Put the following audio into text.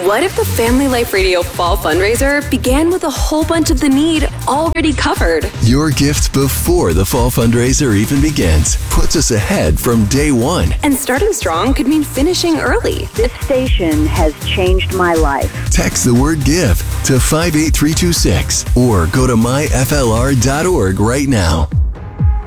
What if the Family Life Radio Fall Fundraiser began with a whole bunch of the need already covered? Your gift before the fall fundraiser even begins puts us ahead from day one. And starting strong could mean finishing early. This station has changed my life. Text the word GIVE to 58326 or go to myflr.org right now.